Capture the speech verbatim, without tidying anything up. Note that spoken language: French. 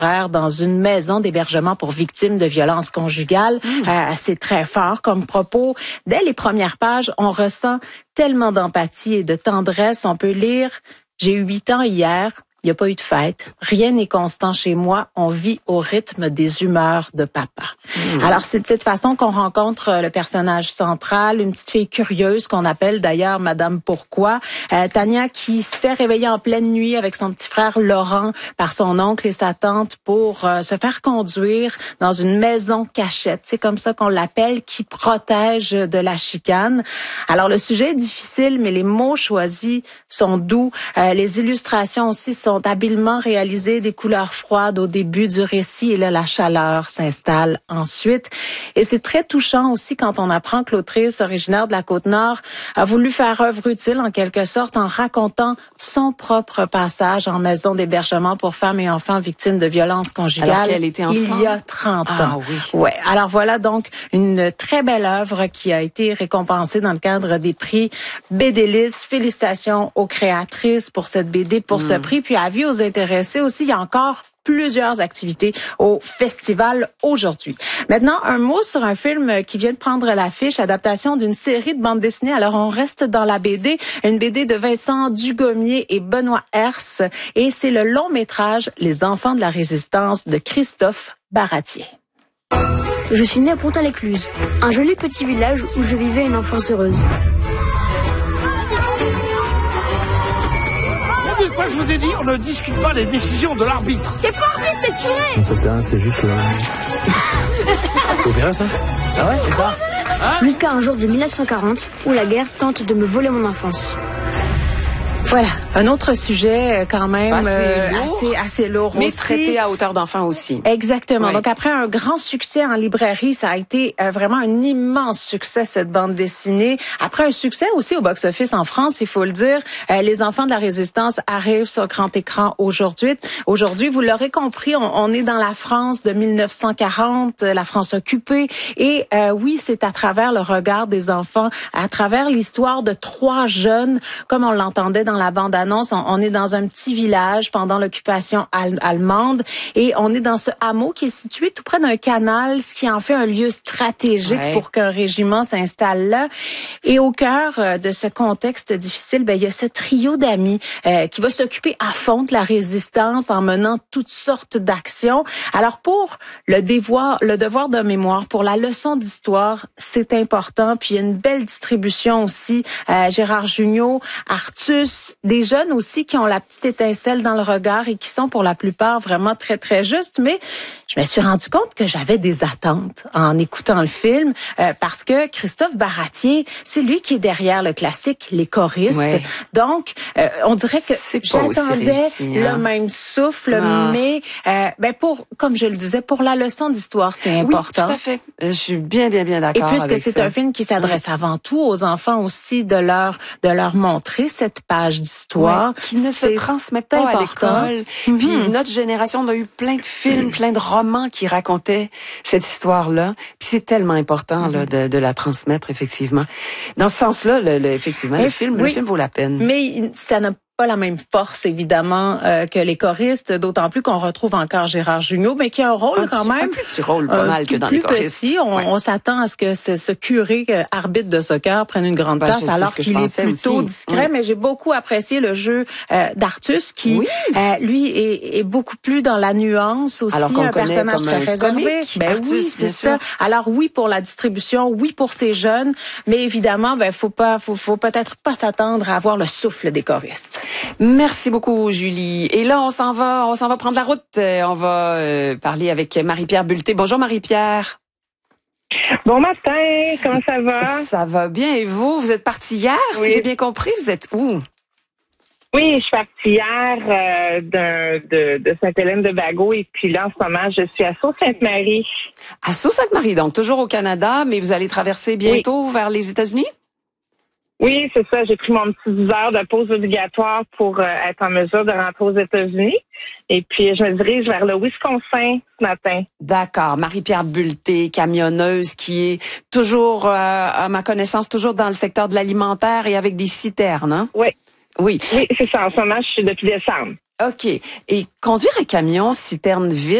dans une maison d'hébergement pour victimes de violences conjugales. Mmh. Euh, c'est très fort comme propos. Dès les premières pages, on ressent tellement d'empathie et de tendresse. On peut lire « J'ai eu huit ans hier ». Il n'y a pas eu de fête. Rien n'est constant chez moi. On vit au rythme des humeurs de papa. Mmh. Alors, c'est de cette façon qu'on rencontre le personnage central, une petite fille curieuse qu'on appelle d'ailleurs Madame Pourquoi. Euh, Tania qui se fait réveiller en pleine nuit avec son petit frère Laurent par son oncle et sa tante pour euh, se faire conduire dans une maison cachette. C'est comme ça qu'on l'appelle, qui protège de la chicane. Alors, le sujet est difficile, mais les mots choisis sont doux. Euh, les illustrations aussi sont sont habilement réalisées, des couleurs froides au début du récit et là, la chaleur s'installe ensuite. Et c'est très touchant aussi quand on apprend que l'autrice originaire de la Côte-Nord a voulu faire œuvre utile en quelque sorte en racontant son propre passage en maison d'hébergement pour femmes et enfants victimes de violences conjugales. Alors qu'elle était enfant? Il y a trente ah, ans. Oui. Ouais. Alors voilà donc une très belle œuvre qui a été récompensée dans le cadre des prix B D L I S. Félicitations aux créatrices pour cette B D, pour mmh. ce prix. Puis avis aux intéressés aussi, il y a encore plusieurs activités au festival aujourd'hui. Maintenant, un mot sur un film qui vient de prendre l'affiche, adaptation d'une série de bandes dessinées. Alors, on reste dans la B D, une B D de Vincent Dugommier et Benoît Herse, et c'est le long métrage Les Enfants de la Résistance de Christophe Baratier. Je suis né à Pontin-l'Écluse, un joli petit village où je vivais une enfance heureuse. Une fois que je vous ai dit, on ne discute pas les décisions de l'arbitre. T'es pas arbitre, t'es curé. Ça c'est rien, c'est juste... Euh... c'est vrai ça? Ah ouais, et ça hein? Jusqu'à un jour de mille neuf cent quarante, où la guerre tente de me voler mon enfance. Voilà, un autre sujet quand même assez euh, lourd, assez, assez lourd mais aussi. traité à hauteur d'enfant aussi. Exactement. Oui. Donc après un grand succès en librairie, ça a été euh, vraiment un immense succès cette bande dessinée. Après un succès aussi au box-office en France, il faut le dire, euh, Les Enfants de la Résistance arrivent sur grand écran aujourd'hui. Aujourd'hui, vous l'aurez compris, on, on est dans la France de mille neuf cent quarante, la France occupée, et euh, oui, c'est à travers le regard des enfants, à travers l'histoire de trois jeunes, comme on l'entendait dans la bande-annonce, on, on est dans un petit village pendant l'occupation al- allemande et on est dans ce hameau qui est situé tout près d'un canal, ce qui en fait un lieu stratégique ouais. pour qu'un régiment s'installe là. Et au cœur euh, de ce contexte difficile, ben il y a ce trio d'amis euh, qui va s'occuper à fond de la résistance en menant toutes sortes d'actions. Alors pour le devoir, le devoir de mémoire, pour la leçon d'histoire, c'est important. Puis il y a une belle distribution aussi. Euh, Gérard Jugnot, Artus, des jeunes aussi qui ont la petite étincelle dans le regard et qui sont pour la plupart vraiment très, très justes. Mais je me suis rendu compte que j'avais des attentes en écoutant le film euh, parce que Christophe Baratier, c'est lui qui est derrière le classique Les Choristes. Ouais. Donc, euh, on dirait que j'attendais réussi, hein. le même souffle, non. mais euh, ben pour, comme je le disais, pour la leçon d'histoire, c'est important. Oui, tout à fait. Je suis bien, bien, bien d'accord avec ça. Et puisque c'est un film qui s'adresse ouais. avant tout aux enfants aussi, de leur de leur montrer cette page d'histoire ouais, qui ne se transmet pas important. à l'école. Mm-hmm. Puis notre génération, on a eu plein de films, mm-hmm. plein de romans qui racontaient cette histoire-là. Puis c'est tellement important mm-hmm. là de, de la transmettre effectivement. Dans ce sens-là, le, le, effectivement, Et le film, oui. le film vaut la peine. Mais ça n'a pas la même force évidemment euh, que Les Choristes, d'autant plus qu'on retrouve encore Gérard Jugnot, mais qui a un rôle un quand petit, même un plus petit rôle pas euh, mal que dans plus Les Choristes. Petit. On, ouais. on s'attend à ce que ce, ce curé euh, arbitre de soccer prenne une grande ben, place, alors qu'il est plutôt aussi. discret. Oui. Mais j'ai beaucoup apprécié le jeu euh, d'Artus, qui oui. euh, lui est, est beaucoup plus dans la nuance aussi, alors un personnage très réservé. Ben Artus, oui, c'est ça. Alors oui pour la distribution, oui pour ces jeunes, mais évidemment, ben faut pas, faut, faut peut-être pas s'attendre à avoir le souffle des choristes. Merci beaucoup, Julie. Et là, on s'en va, on s'en va prendre la route. On va euh, parler avec Marie-Pierre Bulté. Bonjour, Marie-Pierre. Bon matin, comment ça va? Ça va bien. Et vous, vous êtes partie hier, oui. si j'ai bien compris. Vous êtes où? Oui, je suis partie hier euh, d'un, de, de Sainte-Hélène-de-Bagot et puis là, en ce moment, je suis à Sault-Sainte-Marie. À Sault-Sainte-Marie, donc toujours au Canada, mais vous allez traverser bientôt oui. vers les États-Unis? Oui, c'est ça. J'ai pris mon petit dix heures de pause obligatoire pour euh, être en mesure de rentrer aux États-Unis. Et puis, je me dirige vers le Wisconsin ce matin. D'accord. Marie-Pierre Bulté, camionneuse qui est toujours, euh, à ma connaissance, toujours dans le secteur de l'alimentaire et avec des citernes, hein? Oui. Oui. Oui, c'est ça. En ce moment, je suis depuis décembre. OK. Et conduire un camion citerne vide,